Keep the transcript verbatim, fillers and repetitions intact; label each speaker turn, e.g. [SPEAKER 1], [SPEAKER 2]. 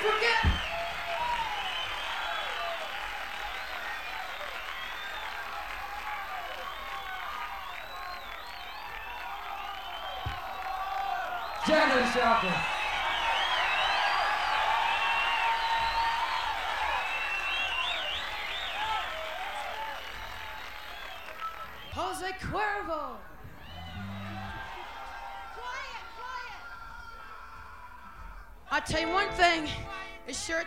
[SPEAKER 1] forget. Janet Joplin. Jose Cuervo. Quiet, quiet. I'll tell you one thing, it sure